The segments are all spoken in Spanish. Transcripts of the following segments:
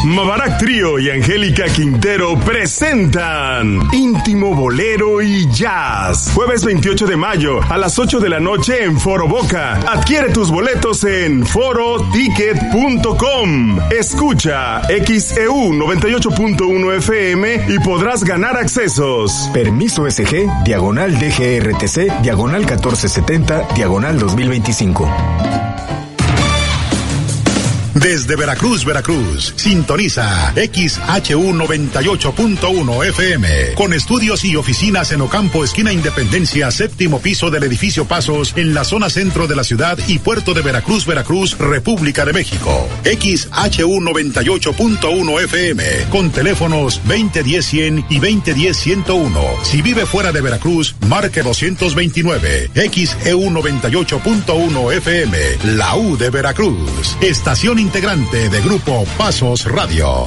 Mabarak Trío y Angélica Quintero presentan Íntimo Bolero y Jazz. Jueves 28 de mayo a las 8 de la noche en Foro Boca. Adquiere tus boletos en foroticket.com. Escucha XEU 98.1 FM y podrás ganar accesos. Permiso SG, diagonal DGRTC, diagonal 1470, diagonal 2025. Desde Veracruz, sintoniza XHU 98.1 FM, con estudios y oficinas en Ocampo, esquina Independencia, séptimo piso del edificio Pasos, en la zona centro de la ciudad y puerto de Veracruz, República de México. XHU 98.1 FM, con teléfonos 2010-100 y 2010-101. Si vive fuera de Veracruz, marque 229. XEU 98.1 FM, la U de Veracruz. Estación integrante de Grupo Pasos Radio.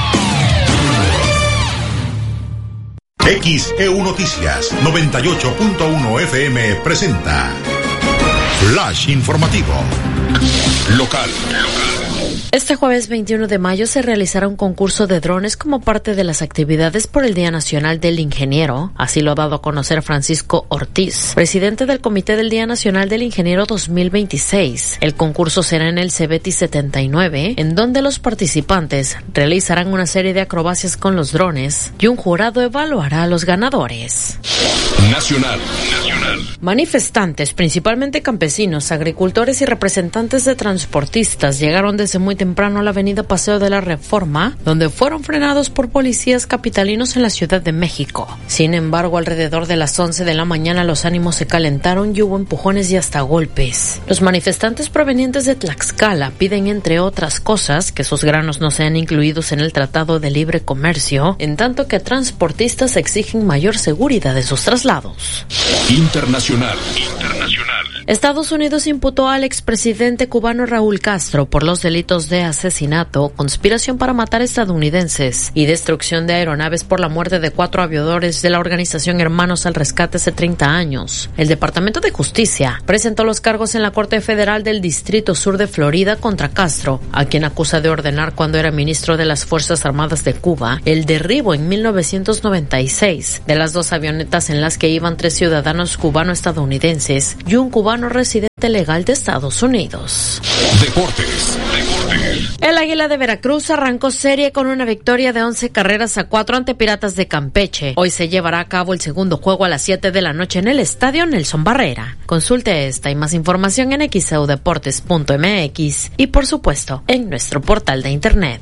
XEU Noticias 98.1 FM presenta Flash Informativo Local. Este jueves 21 de mayo se realizará un concurso de drones como parte de las actividades por el Día Nacional del Ingeniero. Así lo ha dado a conocer Francisco Ortiz, presidente del Comité del Día Nacional del Ingeniero 2026. El concurso será en el Cebeti 79, en donde los participantes realizarán una serie de acrobacias con los drones y un jurado evaluará a los ganadores. Nacional. Manifestantes, principalmente campesinos, agricultores y representantes de transportistas, llegaron desde muy temprano a la avenida Paseo de la Reforma, donde fueron frenados por policías capitalinos en la Ciudad de México. Sin embargo, alrededor de las 11 de la mañana los ánimos se calentaron y hubo empujones y hasta golpes. Los manifestantes provenientes de Tlaxcala piden, entre otras cosas, que sus granos no sean incluidos en el Tratado de Libre Comercio, en tanto que transportistas exigen mayor seguridad de sus traslados. Internacional. Estados Unidos imputó al expresidente cubano Raúl Castro por los delitos de asesinato, conspiración para matar estadounidenses y destrucción de aeronaves por la muerte de 4 aviadores de la organización Hermanos al Rescate hace 30 años. El Departamento de Justicia presentó los cargos en la Corte Federal del Distrito Sur de Florida contra Castro, a quien acusa de ordenar, cuando era ministro de las Fuerzas Armadas de Cuba, el derribo en 1996 de las 2 avionetas en las que iban 3 ciudadanos cubano-estadounidenses y un cubano residente legal de Estados Unidos. Deportes. El Águila de Veracruz arrancó serie con una victoria de 11-4 ante Piratas de Campeche. Hoy se llevará a cabo el segundo juego a las 7 de la noche en el Estadio Nelson Barrera. Consulte esta y más información en xeudeportes.mx y, por supuesto, en nuestro portal de internet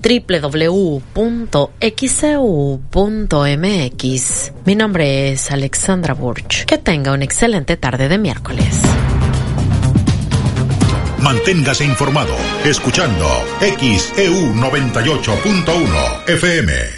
www.xeu.mx. Mi nombre es Alexandra Burch. Que tenga una excelente tarde de miércoles. Manténgase informado escuchando XEU 98.1 FM.